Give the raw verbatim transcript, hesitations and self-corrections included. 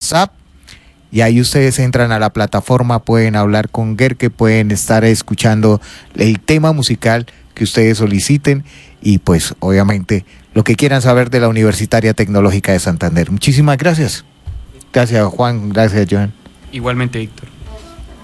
WhatsApp. Y ahí ustedes entran a la plataforma, pueden hablar con Gerke, pueden estar escuchando el tema musical que ustedes soliciten y pues obviamente lo que quieran saber de la Universitaria Tecnológica de Santander. Muchísimas gracias. Gracias Juan, gracias Joan. Igualmente Víctor.